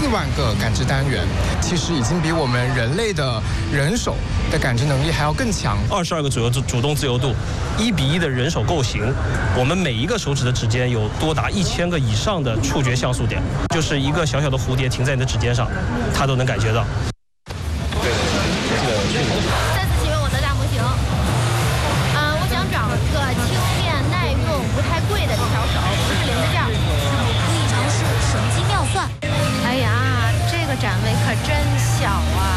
4万个感知单元，其实已经比我们人类的人手的感知能力还要更强。 22个左右主动自由度，1:1的人手构型，我们每一个手指的指尖有多达1000个以上的触觉像素点，就是一个小小的蝴蝶停在你的指尖上，它都能感觉到。 再次启用我的大模型。我想找一个轻便耐用、不太贵的灵巧手，不是零的件。 可以尝试神机妙算。 哎呀，这个展位可真小啊！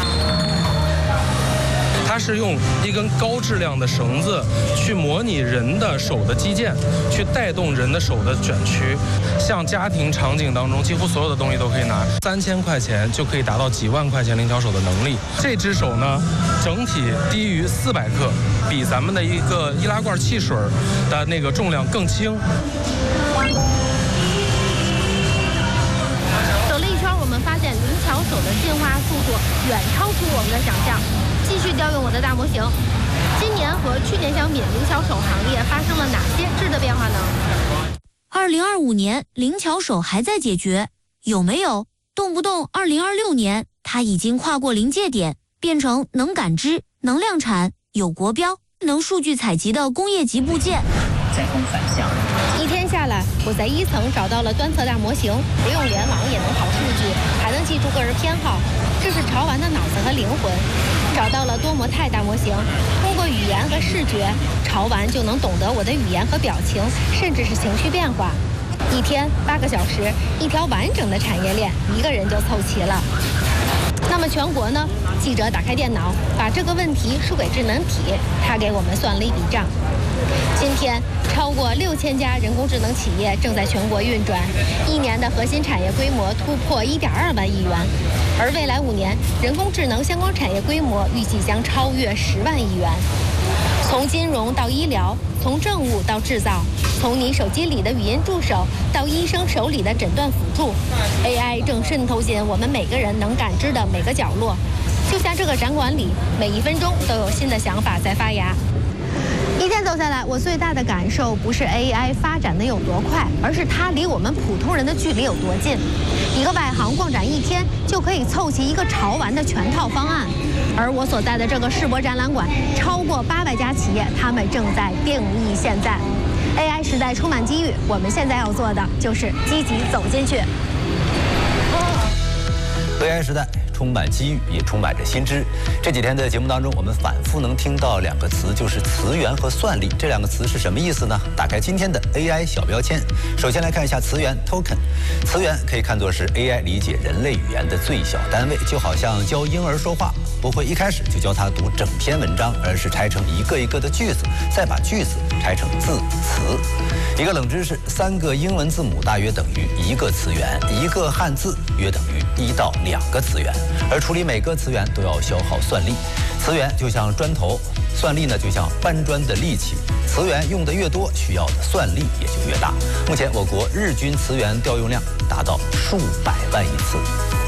它是用一根高质量的绳子去模拟人的手的肌腱，去带动人的手的卷曲。像家庭场景当中，几乎所有的东西都可以拿，3000块钱就可以达到几万块钱灵巧手的能力。这只手呢，整体低于400克，比咱们的一个易拉罐汽水的那个重量更轻。 走了一圈，我们发现灵巧手的进化速度远超出我们的想象。继续调用我的大模型。今年和去年相比，灵巧手行业发生了哪些质的变化呢 ？2025年，灵巧手还在解决，有没有？动不动2026年，它已经跨过临界点，变成能感知、能量产、有国标、能数据采集的工业级部件。 再攻反向。 一天下来，我在1层找到了端侧大模型，不用联网也能跑数据，还能记住个人偏好，这是潮玩的脑子和灵魂。找到了多模态大模型，通过语言和视觉，潮玩就能懂得我的语言和表情，甚至是情绪变化。一天8个小时，一条完整的产业链，一个人就凑齐了。那么全国呢？记者打开电脑，把这个问题输给智能体，他给我们算了一笔账。今天，超过6000家人工智能企业正在全国运转，1年的核心产业规模突破1.2万亿元，而未来5年，人工智能相关产业规模预计将超越10万亿元。从金融到医疗，从政务到制造，从你手机里的语音助手到医生手里的诊断辅助 ，AI 正渗透进我们每个人能感知的每个角落。就像这个展馆里，每1分钟都有新的想法在发芽。一天走下来，我最大的感受不是 AI 发展的有多快，而是它离我们普通人的距离有多近。一个外行逛展1天就可以凑齐一个潮玩的全套方案，而我所在的这个世博展览馆，超过800家企业，他们正在定义现在。AI 时代充满机遇，我们现在要做的就是积极走进去。 AI 时代充满机遇，也充满着新知。这几天的节目当中，我们反复能听到2个词，就是词源和算力。这2个词是什么意思呢？打开今天的 AI 小标签，首先来看一下词源 token。词源可以看作是 AI 理解人类语言的最小单位，就好像教婴儿说话，不会一开始就教他读整篇文章，而是拆成一个一个的句子，再把句子拆成字词。一个冷知识：3个英文字母大约等于1个词源，1个汉字约等于1到2个词源。而处理每个词源都要消耗算力，词源就像砖头，算力呢就像搬砖的力气。词源用的越多，需要的算力也就越大。目前我国日均词源调用量达到数百万亿次。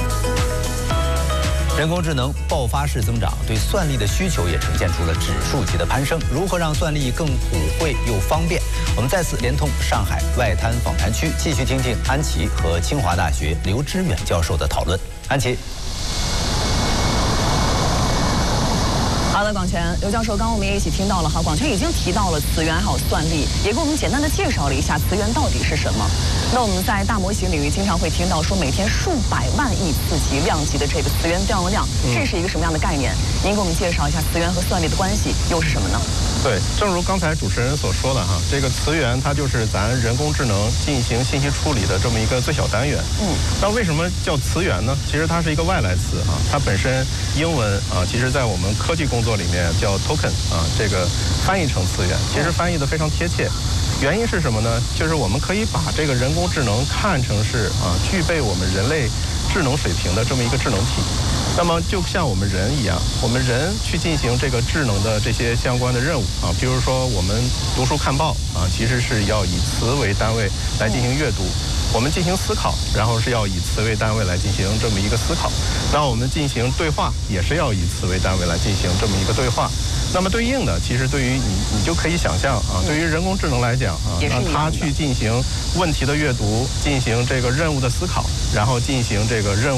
人工智能爆发式增长，对算力的需求也呈现出了指数级的攀升。如何让算力更普惠又方便？我们再次连通上海外滩访谈区，继续听听安琪和清华大学刘知远教授的讨论。安琪。 好的，广泉，刘教授，刚刚我们也一起听到了哈，广泉已经提到了词源还有算力，也给我们简单的介绍了一下词源到底是什么。那我们在大模型领域经常会听到说每天数百万亿次级量级的这个词源调用量，这是一个什么样的概念？您给我们介绍一下词源和算力的关系又是什么呢？ 对，正如刚才主持人所说的哈，这个词源它就是咱人工智能进行信息处理的这么一个最小单元。那为什么叫词源呢？其实它是一个外来词哈，它本身英文啊，其实在我们科技工作里面叫 token 啊，这个翻译成词源，其实翻译的非常贴切。原因是什么呢？就是我们可以把这个人工智能看成是具备我们人类智能水平的这么一个智能体。那么就像我们人一样，我们人去进行这个智能的这些相关的任务啊，比如说我们读书看报啊，其实是要以词为单位来进行阅读。我们进行思考，然后是要以词为单位来进行这么一个思考。那我们进行对话，也是要以词为单位来进行这么一个对话。那么对应的，其实对于你就可以想象啊，对于人工智能来讲啊，那它去进行问题的阅读，进行这个任务的思考，然后进行这个任务